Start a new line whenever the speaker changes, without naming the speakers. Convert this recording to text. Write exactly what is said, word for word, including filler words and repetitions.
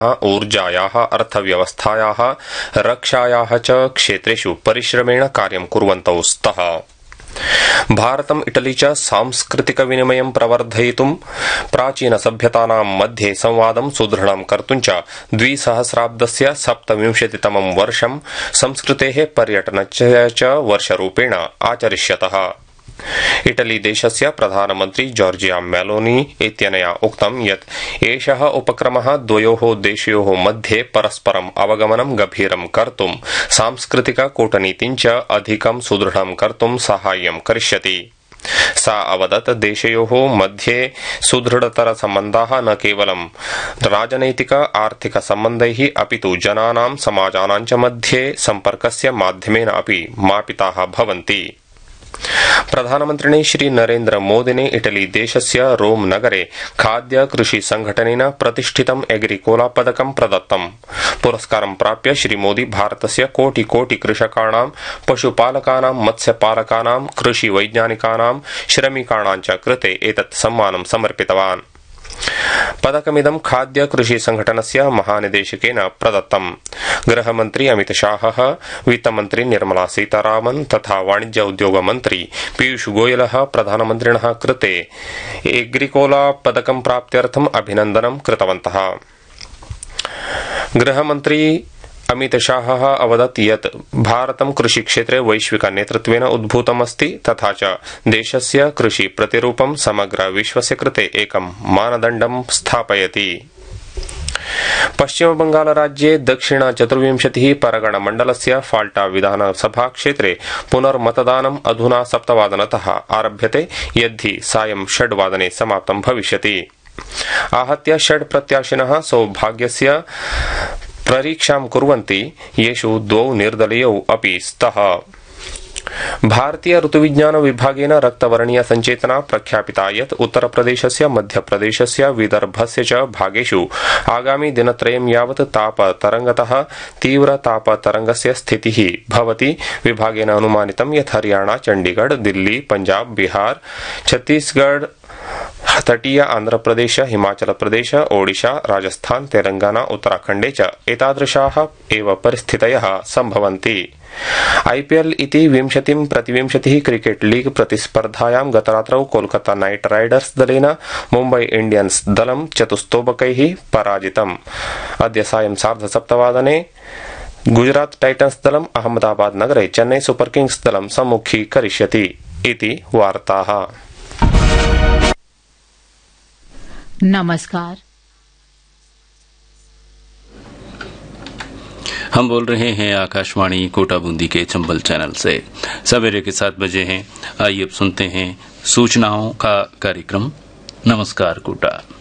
ऊर्जायाः, अर्थव्यवस्थायाः, रक्षायाः च क्षेत्रेषु परिश्रमेण कार्यं कुर्वन्तौ स्तः। भारतम् इटली च सांस्कृतिक विनिमयं प्रवर्धयितुं, प्राचीन सभ्यतानां मध्ये संवादं सुदृढं कर्तुं च द्विसहस्राब्दस्य सप्तविंशतितमं वर्षं संस्कृतेः पर्यटनस्य च वर्षरूपेण आचरिष्यतः। इटली देशस्य प्रधानमन्त्री जॉर्जिया मेलोनी इत्यनया उक्तं यत् एषः उपक्रमः द्वयोः देशयोः मध्ये परस्परम् अवगमनं गभीरं कर्तुं, सांस्कृतिक कूटनीतिं च अधिकं सुदृढं कर्तुं साहाय्यं करिष्यति। सा अवदत् देशयोः मध्ये सुदृढतर सम्बन्धाः न केवलं राजनैतिक आर्थिक सम्बन्धैः अपितु जनानां समाजानां च मध्ये सम्पर्कस्य माध्यमेन अपि मापिताः भवन्ति। प्रधानमन्त्रिणे श्री नरेन्द्र मोदिने इटली देशस्य रोम नगरे खाद्य कृषि संघटनेन प्रतिष्ठितं एग्रिकोला पदकं प्रदत्तम्। पुरस्कारं प्राप्य श्री मोदी भारतस्य कोटि कोटि कृषकाणां, पशुपालकानां, मत्स्यपालकानां, कृषि वैज्ञानिकानां, श्रमिकाणां च कृते एतत् सम्मानं समर्पितवान्। पदकमिदं खाद्य कृषि संघटनस्य महानिदेशकेन प्रदत्तम्। गृहमन्त्री अमित शाहः, वित्तमन्त्री निर्मला सीतारामन् तथा वाणिज्य उद्योग मन्त्री पीयूष गोयलः प्रधानमन्त्रिणः कृते एग्रिकोला पदकं प्राप्त्यर्थम् अभिनन्दनं कृतवन्तः। गृहमन्त्री अमित शाहः अवदत् यत् भारतं कृषिक्षेत्रे वैश्विक नेतृत्वेन उद्भूतमस्ति तथा च देशस्य कृषि प्रतिरूपं समग्र विश्वस्य कृते एकं मानदण्डं स्थापयति। पश्चिमबंगाल राज्ये दक्षिण चतुर्विंशतिः परगण मण्डलस्य फाल्टा विधानसभा क्षेत्रे पुनर्मतदानम् अधुना सप्तवादनतः आरभ्यते, यद्धि सायं षड्वादने समाप्तं भविष्यति। आहत्य षड् प्रत्याशिनः सौभाग्यस्य परीक्षां कुर्वन्ति, येषु द्वौ निर्दलीयौ अपि स्तः। भारतीय ऋतुविज्ञान विभागेन रक्तवर्णीय संचेतना प्रख्यापिता यत् उत्तरप्रदेशस्य, मध्यप्रदेशस्य, विदर्भस्य च भागेषु आगामि दिनत्रयं यावत् तापतरंगतः तीव्र तापतरंगस्य स्थितिः भवति। विभागेन अनुमानितं यत् हरियाणा, चण्डीगढ़, दिल्ली, पंजाब, बिहार, छत्तीसगढ़, तटीय आंध्रप्रदेश, हिमाचल प्रदेश, ओडिशा, राजस्थान, तेलंगाना, उत्तराखण्डे च एतादृशाः एव परिस्थितयः सम्भवन्ति। आईपीएल इति विंशतिं प्रतिविंशतिः क्रिकेट लीग प्रतिस्पर्धायां गतरात्रौ कोलकाता नाइट राइडर्स दलेन मुम्बई इंडियन्स दलं चतुस्तोबकैः पराजितम्। अद्य सायं सार्धसप्तवादने गुजरात टाइटन्स दलम् अहमदाबाद नगरे चेन्नई सुपर किंग्स दलं सम्मुखीकरिष्यति इति वार्ताः।
नमस्कार,
हम बोल रहे हैं आकाशवाणी कोटा बूंदी के चंबल चैनल से। सवेरे के सात बजे हैं। आइए अब सुनते हैं सूचनाओं का कार्यक्रम नमस्कार कोटा।